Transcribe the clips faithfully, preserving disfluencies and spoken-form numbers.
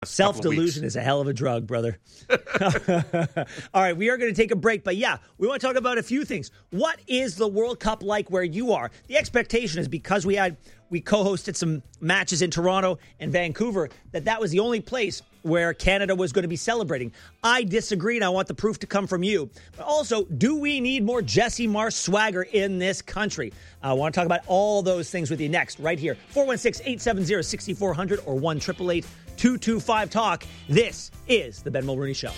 Self-delusion is a hell of a drug, brother. All right, we are going to take a break, but yeah, we want to talk about a few things. What is the World Cup like where you are? The expectation is because we had we co-hosted some matches in Toronto and Vancouver, that that was the only place where Canada was going to be celebrating. I disagree, and I want the proof to come from you. But also, do we need more Jesse Marsh swagger in this country? I want to talk about all those things with you next, right here. four one six, eight seven zero, six four zero zero or one eight eight eight, two two five, talk. This is the Ben Mulroney Show.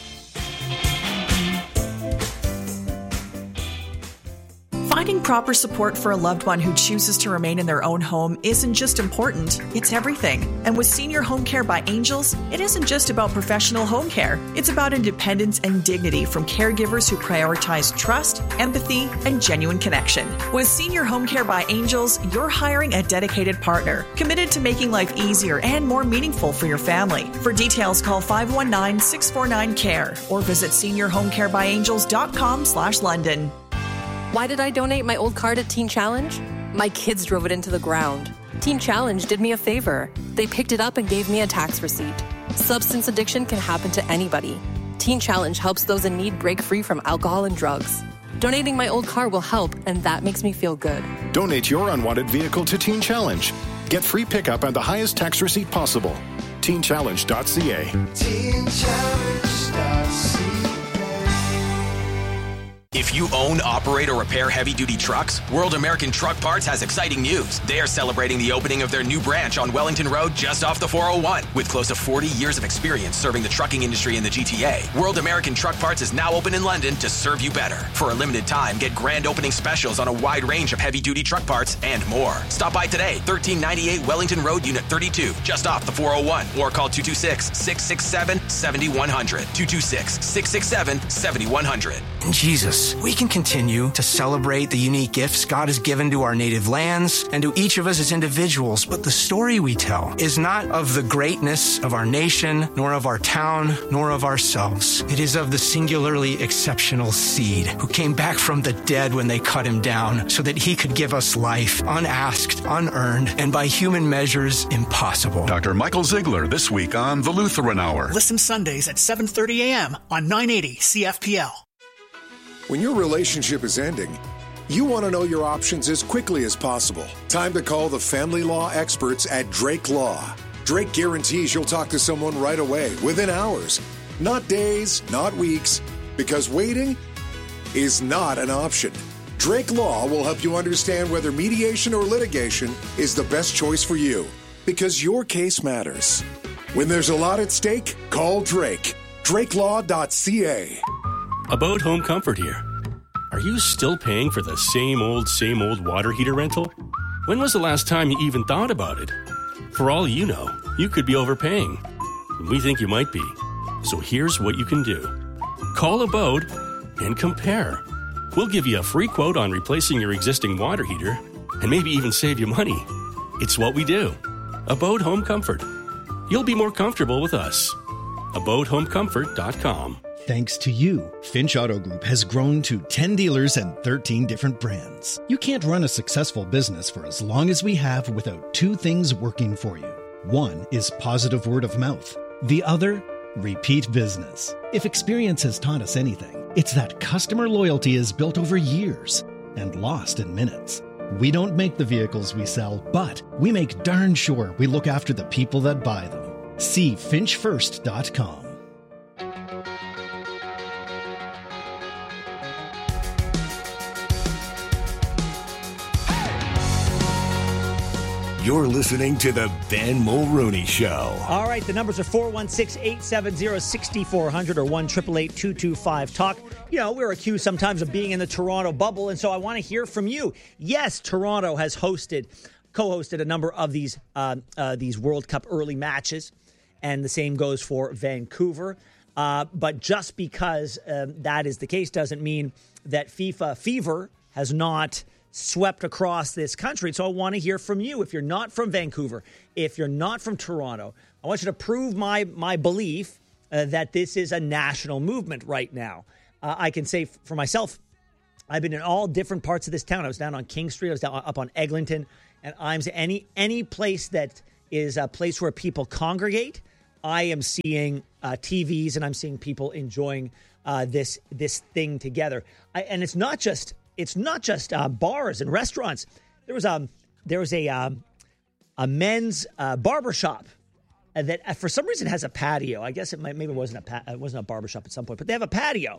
Finding proper support for a loved one who chooses to remain in their own home isn't just important, it's everything. And with Senior Home Care by Angels, it isn't just about professional home care. It's about independence and dignity from caregivers who prioritize trust, empathy, and genuine connection. With Senior Home Care by Angels, you're hiring a dedicated partner, committed to making life easier and more meaningful for your family. For details, call five one nine, six four nine, C A R E or visit senior home care by angels dot com slash London. Why did I donate my old car to Teen Challenge? My kids drove it into the ground. Teen Challenge did me a favor. They picked it up and gave me a tax receipt. Substance addiction can happen to anybody. Teen Challenge helps those in need break free from alcohol and drugs. Donating my old car will help, and that makes me feel good. Donate your unwanted vehicle to Teen Challenge. Get free pickup and the highest tax receipt possible. teen challenge dot c a. teen challenge dot c a. If you own, operate, or repair heavy-duty trucks, World American Truck Parts has exciting news. They are celebrating the opening of their new branch on Wellington Road just off the four oh one. With close to forty years of experience serving the trucking industry in the G T A, World American Truck Parts is now open in London to serve you better. For a limited time, get grand opening specials on a wide range of heavy-duty truck parts and more. Stop by today, thirteen ninety-eight Wellington Road, Unit thirty-two, just off the four oh one, or call two two six, six six seven, seven one zero zero, two two six, six six seven, seven one zero zero. Jesus, we can continue to celebrate the unique gifts God has given to our native lands and to each of us as individuals, but the story we tell is not of the greatness of our nation, nor of our town, nor of ourselves. It is of the singularly exceptional seed who came back from the dead when they cut him down so that he could give us life, unasked, unearned, and by human measures, impossible. Doctor Michael Ziegler this week on The Lutheran Hour. Listen Sundays at seven thirty a.m. on nine eighty C F P L. When your relationship is ending, you want to know your options as quickly as possible. Time to call the family law experts at Drake Law. Drake guarantees you'll talk to someone right away, within hours. Not days, not weeks, because waiting is not an option. Drake Law will help you understand whether mediation or litigation is the best choice for you, because your case matters. When there's a lot at stake, call Drake. drake law dot c a. About Home Comfort here. Are you still paying for the same old, same old water heater rental? When was the last time you even thought about it? For all you know, you could be overpaying. We think you might be. So here's what you can do. Call Abode and compare. We'll give you a free quote on replacing your existing water heater and maybe even save you money. It's what we do. Abode Home Comfort. You'll be more comfortable with us. abode home comfort dot com. Thanks to you, Finch Auto Group has grown to ten dealers and thirteen different brands. You can't run a successful business for as long as we have without two things working for you. One is positive word of mouth. The other, repeat business. If experience has taught us anything, it's that customer loyalty is built over years and lost in minutes. We don't make the vehicles we sell, but we make darn sure we look after the people that buy them. See finch first dot com. You're listening to The Ben Mulroney Show. All right, the numbers are four one six, eight seven zero, six four zero zero or one eight eight eight, two two five, talk. You know, we're accused sometimes of being in the Toronto bubble, and so I want to hear from you. Yes, Toronto has hosted, co-hosted a number of these uh, uh, these World Cup early matches, and the same goes for Vancouver. Uh, but just because um, that is the case doesn't mean that FIFA fever has not swept across this country. So I want to hear from you. If you're not from Vancouver, if you're not from Toronto, I want you to prove my my belief uh, that this is a national movement right now. Uh, I can say f- for myself, I've been in all different parts of this town. I was down on King Street. I was down up on Eglinton and Imes. Any any place that is a place where people congregate, I am seeing uh, T Vs and I'm seeing people enjoying uh, this this thing together. I, and it's not just it's not just uh, bars and restaurants. There was um there was a um, a men's uh, barbershop that uh, for some reason has a patio. I guess it might maybe it wasn't a pa- it wasn't a barbershop at some point, but they have a patio,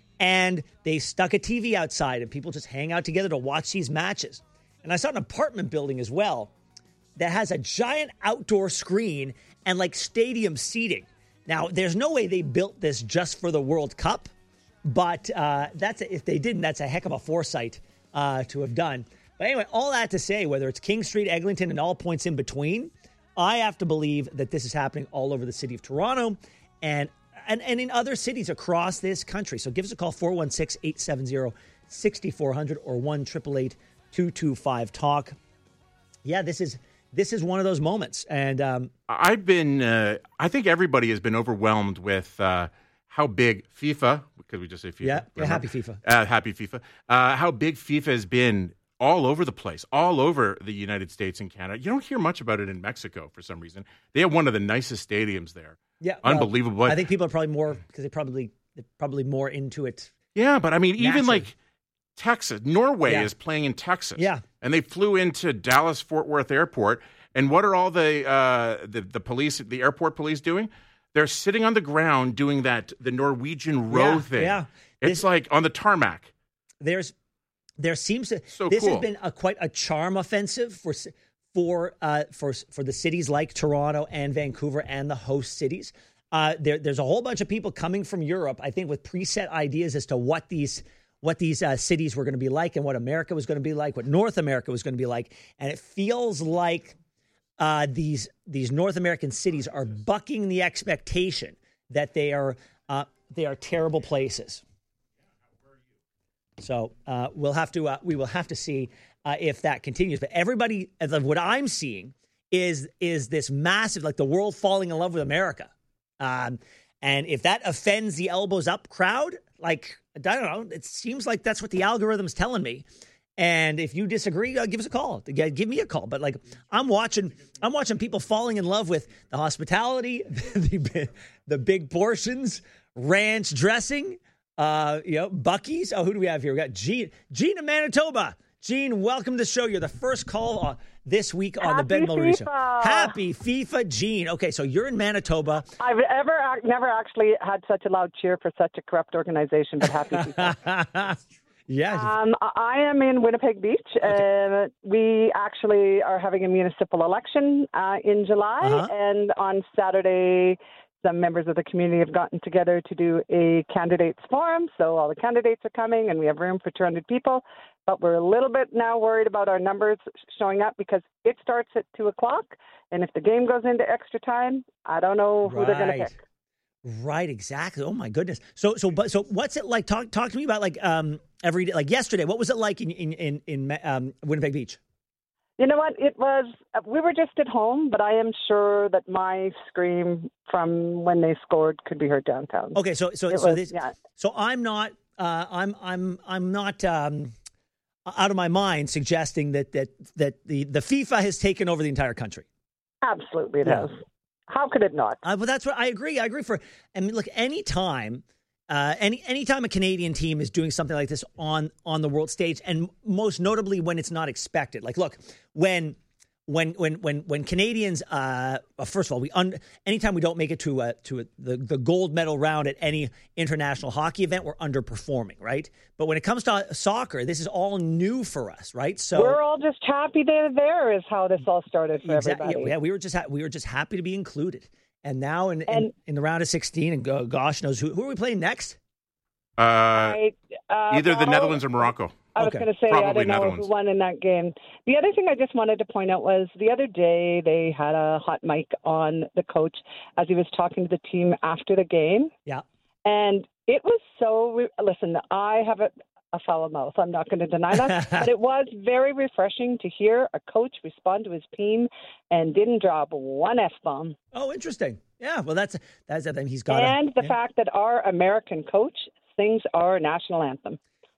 and they stuck a T V outside, and people just hang out together to watch these matches. And I saw an apartment building as well that has a giant outdoor screen and like stadium seating. Now, there's no way they built this just for the World Cup, but uh, that's if they didn't, that's a heck of a foresight uh, to have done. But anyway, all that to say, whether it's King Street, Eglinton, and all points in between, I have to believe that this is happening all over the city of Toronto and and, and in other cities across this country. So give us a call, four one six, eight seven zero, six four zero zero or one eight eight eight, two two five, talk. Yeah, this is this is one of those moments. And um, I've been, uh, I think everybody has been overwhelmed with uh, how big FIFA, because we just say FIFA. Yeah, yeah happy FIFA. Uh, happy FIFA. Uh, how big FIFA has been all over the place, all over the United States and Canada. You don't hear much about it in Mexico for some reason. They have one of the nicest stadiums there. Yeah, unbelievable. Well, I think people are probably more because they probably they're probably more into it. Yeah, but I mean, even naturally. like Texas, Norway Yeah. is playing in Texas. Yeah, and they flew into Dallas Fort Worth Airport. And what are all the uh, the the police, the airport police doing? They're sitting on the ground doing that the Norwegian row yeah, thing. Yeah, it's this, like on the tarmac. There's there seems to so this cool. has been a quite a charm offensive for. For uh, for for the cities like Toronto and Vancouver and the host cities, uh, there, there's a whole bunch of people coming from Europe, I think, with preset ideas as to what these what these uh, cities were going to be like and what America was going to be like, what North America was going to be like, and it feels like uh, these these North American cities are bucking the expectation that they are uh, they are terrible places. So uh, we'll have to uh, we will have to see. Uh, if that continues. But everybody, as of what I'm seeing, is is this massive, like the world falling in love with America. Um, and if that offends the elbows up crowd, like, I don't know, it seems like that's what the algorithm's telling me. And if you disagree, uh, give us a call. Give me a call. But like, I'm watching, I'm watching people falling in love with the hospitality, the, the big portions, ranch dressing, uh, you know, Buc-ee's. Oh, who do we have here? We got Gene, Gene in Manitoba. Gene, welcome to the show. You're the first call uh, this week on Happy the Ben Mulroney Show. FIFA. Happy FIFA, Gene. Okay, so you're in Manitoba. I've ever never actually had such a loud cheer for such a corrupt organization, but happy FIFA. Yeah. Um, I am in Winnipeg Beach. Okay. Uh, we actually are having a municipal election uh, in July, Uh-huh. and on Saturday, some members of the community have gotten together to do a candidates forum. So all the candidates are coming, and we have room for two hundred people. But we're a little bit now worried about our numbers showing up because it starts at two o'clock. And if the game goes into extra time, I don't know who Right. they're going to pick. Right, exactly. Oh my goodness. So, so, but, so, what's it like? Talk, talk to me about like um every day, like yesterday. What was it like in in in, in um, Winnipeg Beach? You know what? It was, we were just at home, but I am sure that my scream from when they scored could be heard downtown. Okay, so, so, It so was- this, yeah. so I'm not, uh, I'm, I'm, I'm not um, out of my mind suggesting that that that the the FIFA has taken over the entire country. Absolutely, it Yeah. has. How could it not? Uh, but that's what I agree. I agree for. I mean, look, anytime, uh, any anytime a Canadian team is doing something like this on on the world stage, and most notably when it's not expected. Like, look, when when when when when Canadians, uh, well, first of all, we un, anytime we don't make it to a, to a, the the gold medal round at any international hockey event, we're underperforming, right? But when it comes to soccer, this is all new for us, right? So We're all just happy they're there is how this all started for Exactly. everybody. Yeah, we were just ha- we were just happy to be included, and now in in, And- in the round of sixteen, and go, gosh knows who who are we playing next? Uh, I, uh, either the well, Netherlands or Morocco. I was Okay. going to say, I Probably don't know Netherlands. who won in that game. The other thing I just wanted to point out was the other day they had a hot mic on the coach as he was talking to the team after the game. Yeah. And it was so, re- listen, I have a, a foul mouth. I'm not going to deny that. But it was very refreshing to hear a coach respond to his team and didn't drop one F-bomb. Oh, interesting. Yeah. Well, that's that's I think he's got. And a, the yeah. fact that our American coach sings our national anthem.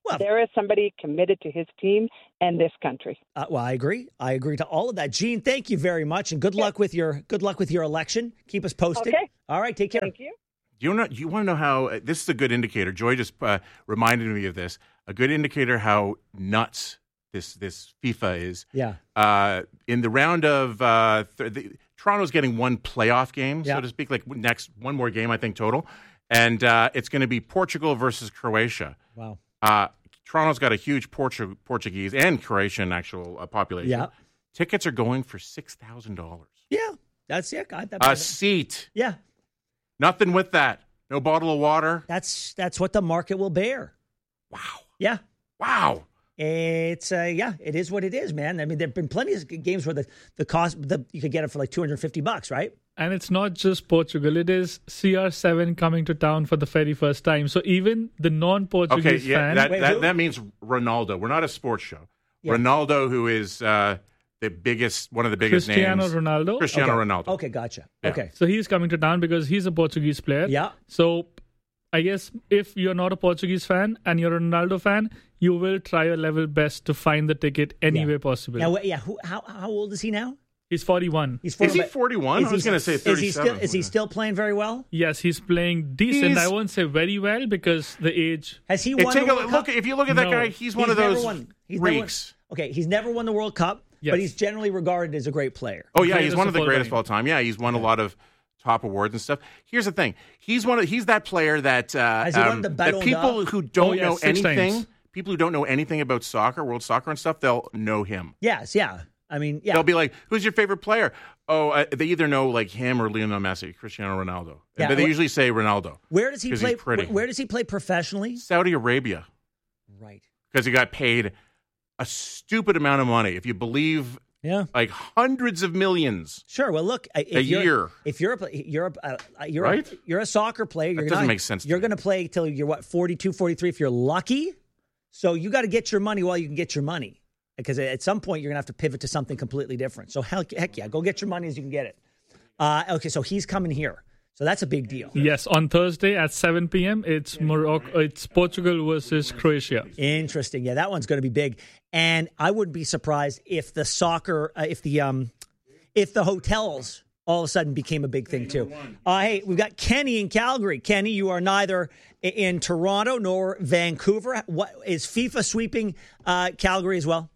Well, there is somebody committed to his team and this country. Uh, well, I agree. I agree to all of that. Gene, thank you very much, and good luck with your good luck with your election. Keep us posted. Okay. All right, take care. Thank you. You know, you want to know how uh, this is a good indicator. Joy just uh, reminded me of this. A good indicator how nuts this this FIFA is. Yeah. Uh, in the round of uh, th- the, Toronto's getting one playoff game, yeah. so to speak, like next one more game, I think total, and uh, it's going to be Portugal versus Croatia. Wow. Uh, Toronto's got a huge Portu- Portuguese and Croatian actual uh, population. Yeah. Tickets are going for six thousand dollars. Yeah, that's it. God, that a seat. Yeah. Nothing with that. No bottle of water. That's that's what the market will bear. Wow. Yeah. Wow. It's uh, yeah, it is what it is, man. I mean, there've been plenty of games where the the cost the, you could get it for like two hundred fifty bucks, right? And it's not just Portugal; it is C R seven coming to town for the very first time. So even the non-Portuguese okay, yeah, fan, that Wait, that, who? that means Ronaldo. We're not a sports show. Yeah. Ronaldo, who is uh, the biggest, one of the biggest Cristiano names. Ronaldo. Cristiano okay. Ronaldo. Okay, gotcha. Yeah. Okay, So he's coming to town because he's a Portuguese player. Yeah. So I guess if you're not a Portuguese fan and you're a Ronaldo fan, you will try your level best to find the ticket any Yeah. way possible. now wait, yeah, who, how how old is he now? He's forty-one. He's Is he but- forty-one? is I was he- going to say Is thirty-seven. he still is he still playing very well? Yes, he's playing decent. He's- I won't say very well because the age. Has he Hey, won take the a World look. Cup? If you look at that No. guy, he's one He's of never those won- he's never won- freaks. Okay, he's never won the World Cup, Yes. but he's generally regarded as a great player. Oh yeah, he's Greatest one of of the all greatest of time. all time. Yeah, he's won a lot of top awards and stuff. Here's the thing: he's one of he's that player that uh, Has he won um, the that Ballon people d'Or? who don't Oh, yeah, know six anything, times. people who don't know anything about soccer, world soccer and stuff, they'll know him. Yes, yeah. I mean, yeah. They'll be like, "Who's your favorite player?" Oh, uh, they either know like him or Lionel Messi, Cristiano Ronaldo, Yeah, but they wh- usually say Ronaldo. Where does he 'cause play? he's pretty. Where, where does he play professionally? Saudi Arabia, Right. because he got paid a stupid amount of money. If you believe, Yeah. like hundreds of millions. Sure. Well, look, if A you're, year. If you're a you're a uh, you're Right? a, you're a soccer player. You're That doesn't not- make sense to You're me. going to play till you're what forty-two, forty-three if you're lucky. So you got to get your money while you can get your money, because at some point you're going to have to pivot to something completely different. So heck, heck yeah, go get your money as you can get it. Uh, okay, so he's coming here. So that's a big deal. Yes, on Thursday at seven p.m. It's Morocco. It's Portugal versus Croatia. Interesting. Yeah, that one's going to be big. And I wouldn't be surprised if the soccer, uh, if the um, if the hotels all of a sudden became a big thing too. Uh, hey, we've got Kenny in Calgary. Kenny, you are neither i- in Toronto nor Vancouver. What is FIFA sweeping uh, Calgary as well?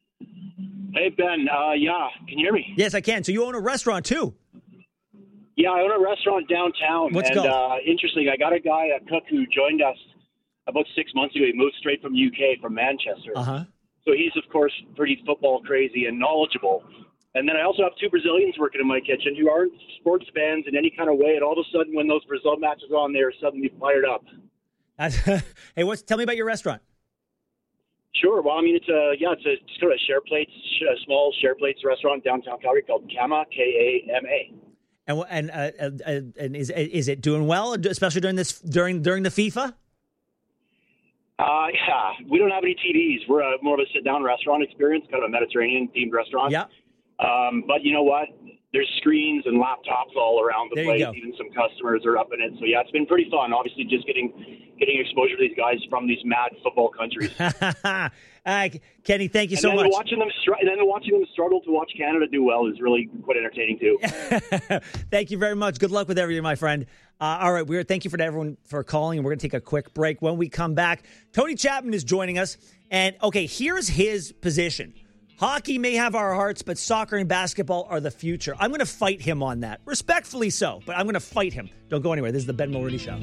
Hey, Ben. Uh, yeah, can you hear me? Yes, I can. So you own a restaurant too. Yeah, I own a restaurant downtown. Let's and, go. Uh, interesting, I got a guy, a cook, who joined us about six months ago. He moved straight from U K, from Manchester. Uh huh. So he's, of course, pretty football crazy and knowledgeable. And then I also have two Brazilians working in my kitchen who aren't sports fans in any kind of way. And all of a sudden, when those Brazil matches are on, they're suddenly fired up. Hey, what's tell me about your restaurant? Sure. Well, I mean, it's a yeah, it's a it's sort of a share plates, a small share plates restaurant downtown Calgary called Kama, K A M A. And wh- and uh, uh, uh, and is is it doing well, especially during this during during the FIFA? Uh, yeah, we don't have any T Vs. We're a, more of a sit-down restaurant experience, kind of a Mediterranean-themed restaurant. Yeah. Um, but you know what? There's screens and laptops all around the There you place. go. Even some customers are up in it. So yeah, it's been pretty fun. Obviously, just getting getting exposure to these guys from these mad football countries. uh, Kenny, thank you and so then much. Watching them, str- and then watching them struggle to watch Canada do well is really quite entertaining too. Thank you very much. Good luck with everything, my friend. Uh, all right, we're thank you for everyone for calling, and we're going to take a quick break. When we come back, Tony Chapman is joining us, and okay, here's his position. Hockey may have our hearts, but soccer and basketball are the future. I'm going to fight him on that, respectfully so, but I'm going to fight him. Don't go anywhere. This is the Ben Mulroney Show.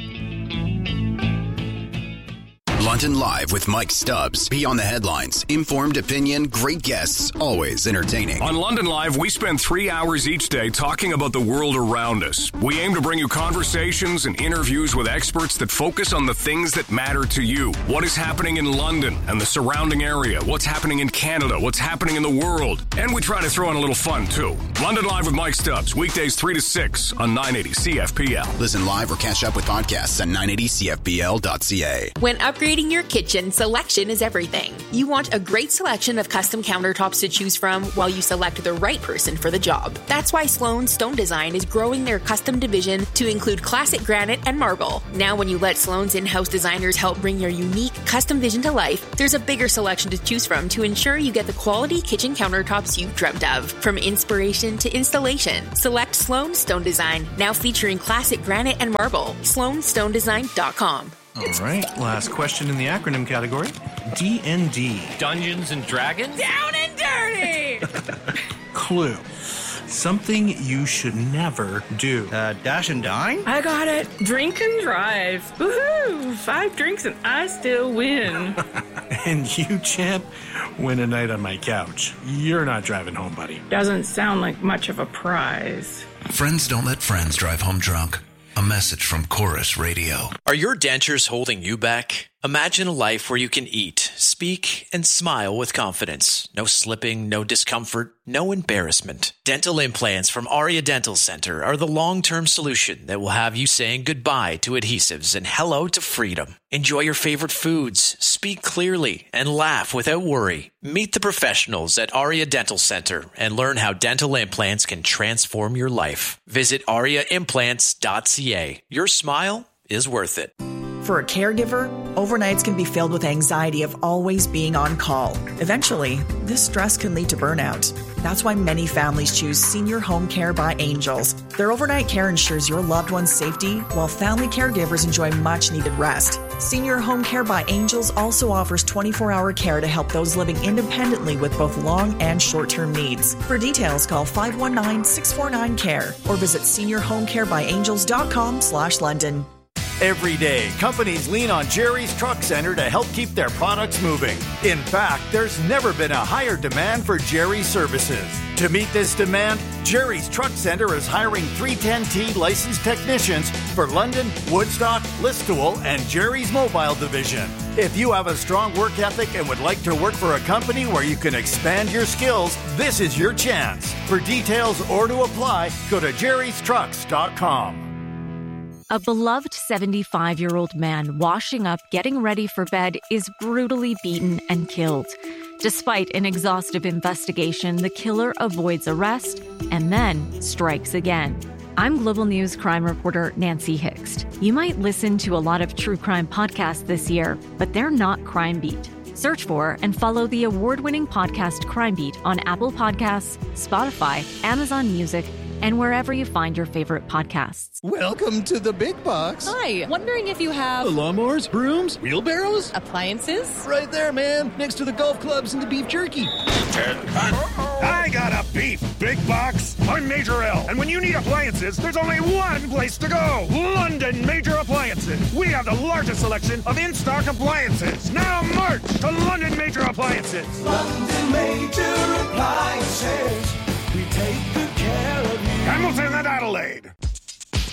London Live with Mike Stubbs. Beyond the headlines. Informed opinion, great guests, always entertaining. On London Live, we spend three hours each day talking about the world around us. We aim to bring you conversations and interviews with experts that focus on the things that matter to you. What is happening in London and the surrounding area? What's happening in Canada? What's happening in the world? And we try to throw in a little fun, too. London Live with Mike Stubbs. Weekdays three to six on nine eighty C F P L. Listen live or catch up with podcasts at nine eighty C F P L dot C A. When upgrading Renovating your kitchen, selection is everything. You want a great selection of custom countertops to choose from while you select the right person for the job. That's why Sloan Stone Design is growing their custom division to include classic granite and marble. Now when you let Sloan's in-house designers help bring your unique custom vision to life, there's a bigger selection to choose from to ensure you get the quality kitchen countertops you've dreamt of. From inspiration to installation, select Sloan Stone Design, now featuring classic granite and marble. sloan stone design dot com. All right, last question in the acronym category. D and D. Dungeons and Dragons? Down and dirty! Clue. Something you should never do. Uh, dash and dine? I got it. Drink and drive. Woohoo! Five drinks and I still win. And you, champ, win a night on my couch. You're not driving home, buddy. Doesn't sound like much of a prize. Friends don't let friends drive home drunk. A message from Chorus Radio. Are your dentures holding you back? Imagine a life where you can eat, speak, and smile with confidence. No slipping, no discomfort, no embarrassment. Dental implants from Aria Dental Center are the long-term solution that will have you saying goodbye to adhesives and hello to freedom. Enjoy your favorite foods, speak clearly, and laugh without worry. Meet the professionals at Aria Dental Center and learn how dental implants can transform your life. Visit aria implants dot c a. Your smile is worth it. For a caregiver, overnights can be filled with anxiety of always being on call. Eventually, this stress can lead to burnout. That's why many families choose Senior Home Care by Angels. Their overnight care ensures your loved one's safety, while family caregivers enjoy much-needed rest. Senior Home Care by Angels also offers twenty-four hour care to help those living independently with both long and short-term needs. For details, call five one nine, six four nine, C A R E or visit senior home care by angels dot com slash London. Every day, companies lean on Jerry's Truck Center to help keep their products moving. In fact, there's never been a higher demand for Jerry's services. To meet this demand, Jerry's Truck Center is hiring three ten T licensed technicians for London, Woodstock, Listowel, and Jerry's Mobile Division. If you have a strong work ethic and would like to work for a company where you can expand your skills, this is your chance. For details or to apply, go to jerrys trucks dot com. A beloved seventy-five-year-old man washing up, getting ready for bed, is brutally beaten and killed. Despite an exhaustive investigation, the killer avoids arrest and then strikes again. I'm Global News crime reporter Nancy Hixt. You might listen to a lot of true crime podcasts this year, but they're not Crime Beat. Search for and follow the award-winning podcast Crime Beat on Apple Podcasts, Spotify, Amazon Music, and wherever you find your favorite podcasts. Welcome to the big box. Hi, wondering if you have... lawnmowers, brooms, wheelbarrows? Appliances? Right there, man, next to the golf clubs and the beef jerky. I got a beef big box. I'm Major L, and when you need appliances, there's only one place to go. London Major Appliances. We have the largest selection of in-stock appliances. Now march to London Major Appliances. London Major Appliances. We take good care of you. Hamilton and Adelaide.